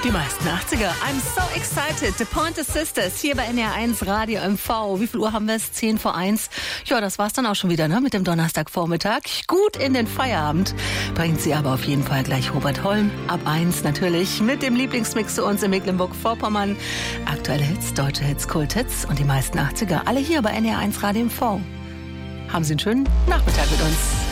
Die meisten 80er. I'm so excited. The Pointer Sisters hier bei NR1 Radio MV. Wie viel Uhr haben wir es? 10 vor 1. Ja, das war's dann auch schon wieder, ne? Mit dem Donnerstagvormittag. Gut in den Feierabend. Bringt sie aber auf jeden Fall gleich Robert Holm. Ab 1 natürlich mit dem Lieblingsmix zu uns in Mecklenburg-Vorpommern. Aktuelle Hits, deutsche Hits, Kulthits und die meisten 80er. Alle hier bei NR1 Radio MV. Haben Sie einen schönen Nachmittag mit uns.